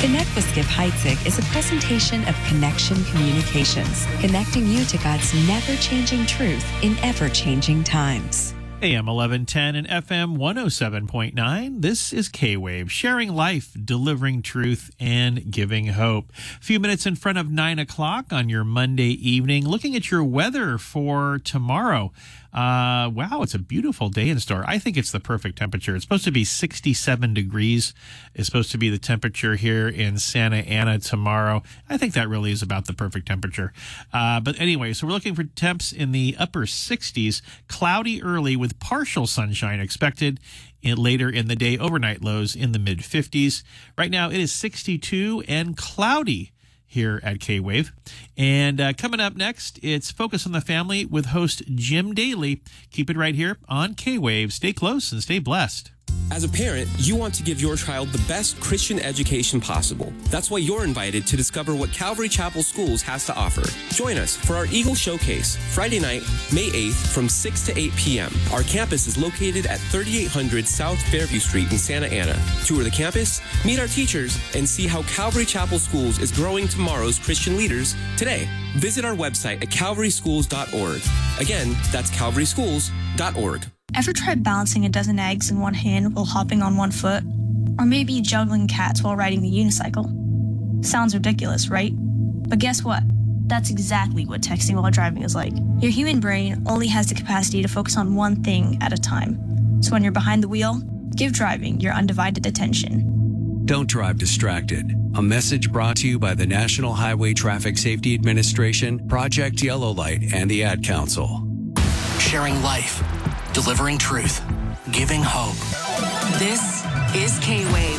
Connect with Skip Heitzig is a presentation of Connection Communications, connecting you to God's never-changing truth in ever-changing times. AM 1110 and FM 107.9. This is K-Wave, sharing life, delivering truth, and giving hope. A few minutes in front of 9 o'clock on your Monday evening, looking at your weather for tomorrow. Wow, it's a beautiful day in store. I think it's the perfect temperature. It's supposed to be 67 degrees. It's supposed to be the temperature here in Santa Ana tomorrow. I think that really is about the perfect temperature. But anyway, so we're looking for temps in the upper 60s, cloudy early with partial sunshine expected later in the day, overnight lows in the mid-50s. Right now it is 62 and cloudy here at K-Wave. And coming up next, it's Focus on the Family with host Jim Daly. Keep it right here on K-Wave. Stay close and stay blessed. As a parent, you want to give your child the best Christian education possible. That's why you're invited to discover what Calvary Chapel Schools has to offer. Join us for our Eagle Showcase, Friday night, May 8th from 6 to 8 p.m. Our campus is located at 3800 South Fairview Street in Santa Ana. Tour the campus, meet our teachers, and see how Calvary Chapel Schools is growing tomorrow's Christian leaders today. Visit our website at calvaryschools.org. Again, that's calvaryschools.org. Ever tried balancing a dozen eggs in one hand while hopping on one foot? Or maybe juggling cats while riding the unicycle? Sounds ridiculous, right? But guess what? That's exactly what texting while driving is like. Your human brain only has the capacity to focus on one thing at a time. So when you're behind the wheel, give driving your undivided attention. Don't drive distracted. A message brought to you by the National Highway Traffic Safety Administration, Project Yellow Light, and the Ad Council. Sharing life, delivering truth, giving hope. This is K-Wave.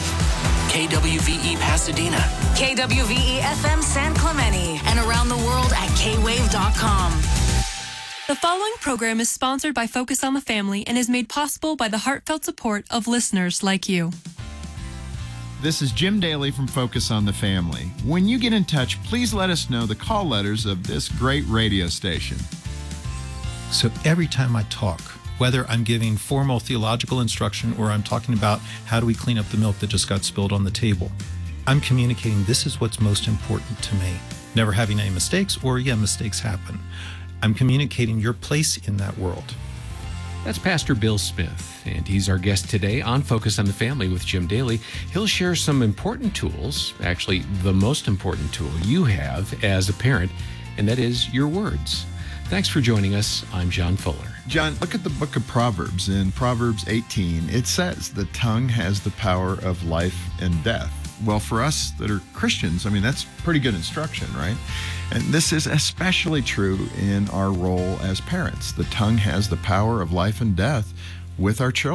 KWVE Pasadena. KWVE FM San Clemente. And around the world at kwave.com. The following program is sponsored by Focus on the Family and is made possible by the heartfelt support of listeners like you. This is Jim Daly from Focus on the Family. When you get in touch, please let us know the call letters of this great radio station. So every time I talk, whether I'm giving formal theological instruction or I'm talking about how do we clean up the milk that just got spilled on the table, I'm communicating this is what's most important to me. Never having any mistakes, or mistakes happen. I'm communicating your place in that world. That's Pastor Bill Smith, and he's our guest today on Focus on the Family with Jim Daly. He'll share some important tools, actually the most important tool you have as a parent, and that is your words. Thanks for joining us. I'm John Fuller. John, look at the book of Proverbs. In Proverbs 18, it says the tongue has the power of life and death. Well, for us that are Christians, that's pretty good instruction, right? And this is especially true in our role as parents. The tongue has the power of life and death with our children.